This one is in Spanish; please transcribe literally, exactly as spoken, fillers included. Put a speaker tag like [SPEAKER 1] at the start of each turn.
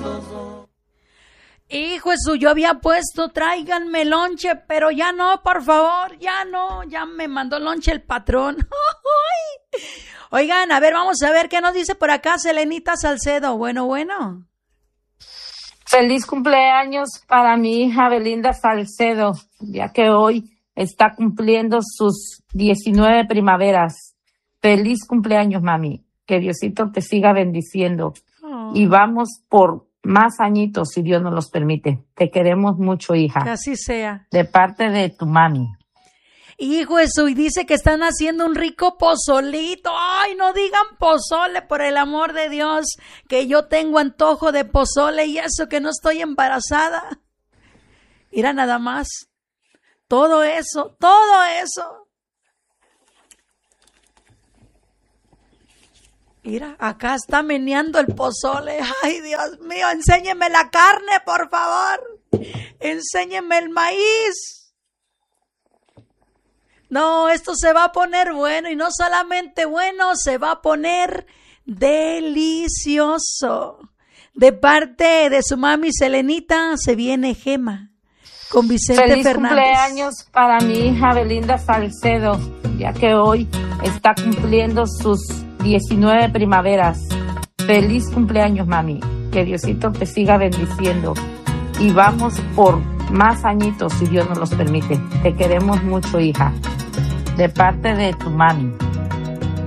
[SPEAKER 1] Hijo Jesús, yo había puesto tráiganme lonche, pero ya no, por favor, ya no, ya me mandó lonche el patrón. Oigan, a ver, vamos a ver qué nos dice por acá Selenita Salcedo. Bueno, bueno.
[SPEAKER 2] Feliz cumpleaños para mi hija Belinda Salcedo, ya que hoy está cumpliendo sus diecinueve primaveras. Feliz cumpleaños, mami. Que Diosito te siga bendiciendo. Oh. Y vamos por más añitos, si Dios nos los permite. Te queremos mucho, hija.
[SPEAKER 1] Que así sea.
[SPEAKER 2] De parte de tu mami.
[SPEAKER 1] Hijo Jesús, y dice que están haciendo un rico pozolito. Ay, no digan pozole, por el amor de Dios, que yo tengo antojo de pozole y eso que no estoy embarazada. Mira nada más. Todo eso, todo eso. Mira, acá está meneando el pozole. Ay, Dios mío, enséñeme la carne, por favor. Enséñeme el maíz. No, esto se va a poner bueno y no solamente bueno, se va a poner delicioso. De parte de su mami Selenita se viene Gema con Vicente
[SPEAKER 2] Feliz
[SPEAKER 1] Fernández.
[SPEAKER 2] Feliz cumpleaños para mi hija Belinda Salcedo, ya que hoy está cumpliendo sus diecinueve primaveras. Feliz cumpleaños, mami. Que Diosito te siga bendiciendo. Y vamos por más añitos, si Dios nos los permite. Te queremos mucho, hija. De parte de tu mami.